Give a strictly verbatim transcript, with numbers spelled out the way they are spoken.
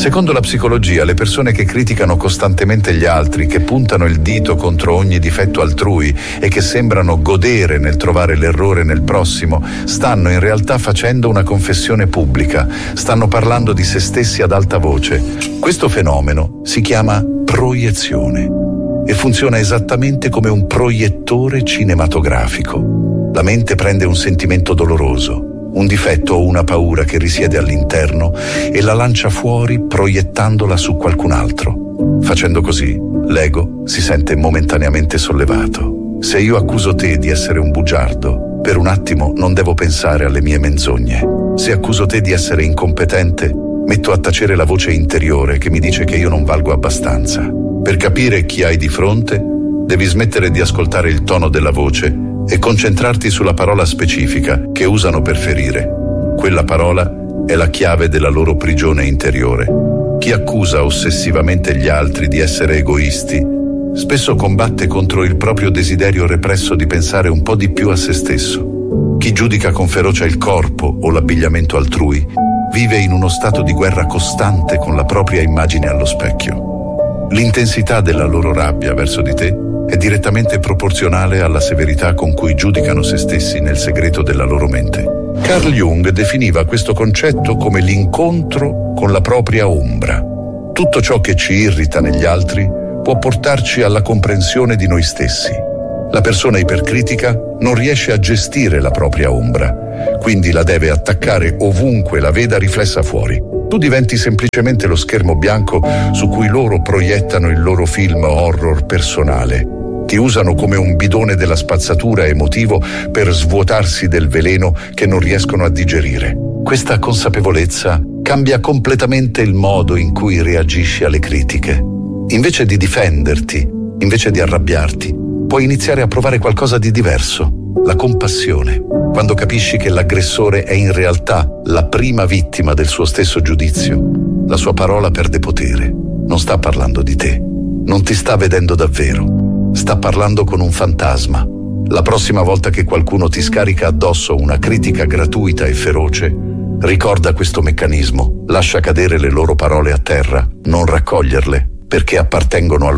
Secondo la psicologia, le persone che criticano costantemente gli altri, che puntano il dito contro ogni difetto altrui e che sembrano godere nel trovare l'errore nel prossimo, stanno in realtà facendo una confessione pubblica, stanno parlando di se stessi ad alta voce. Questo fenomeno si chiama proiezione e funziona esattamente come un proiettore cinematografico. La mente prende un sentimento doloroso, un difetto o una paura che risiede all'interno e la lancia fuori proiettandola su qualcun altro. Facendo così, l'ego si sente momentaneamente sollevato. Se io accuso te di essere un bugiardo, per un attimo non devo pensare alle mie menzogne. Se accuso te di essere incompetente, metto a tacere la voce interiore che mi dice che io non valgo abbastanza. Per capire chi hai di fronte, devi smettere di ascoltare il tono della voce e concentrarti sulla parola specifica che usano per ferire. Quella parola è la chiave della loro prigione interiore. Chi accusa ossessivamente gli altri di essere egoisti spesso combatte contro il proprio desiderio represso di pensare un po' di più a se stesso. Chi giudica con ferocia il corpo o l'abbigliamento altrui vive in uno stato di guerra costante con la propria immagine allo specchio. L'intensità della loro rabbia verso di te è direttamente proporzionale alla severità con cui giudicano se stessi nel segreto della loro mente. Carl Jung definiva questo concetto come l'incontro con la propria ombra. Tutto ciò che ci irrita negli altri può portarci alla comprensione di noi stessi. La persona ipercritica non riesce a gestire la propria ombra, quindi la deve attaccare ovunque la veda riflessa fuori. Tu diventi semplicemente lo schermo bianco su cui loro proiettano il loro film horror personale. Ti usano come un bidone della spazzatura emotivo per svuotarsi del veleno che non riescono a digerire. Questa consapevolezza cambia completamente il modo in cui reagisci alle critiche. Invece di difenderti, invece di arrabbiarti, puoi iniziare a provare qualcosa di diverso, la compassione. Quando capisci che l'aggressore è in realtà la prima vittima del suo stesso giudizio, la sua parola perde potere. Non sta parlando di te, non ti sta vedendo davvero, sta parlando con un fantasma. La prossima volta che qualcuno ti scarica addosso una critica gratuita e feroce, ricorda questo meccanismo, lascia cadere le loro parole a terra, non raccoglierle, perché appartengono a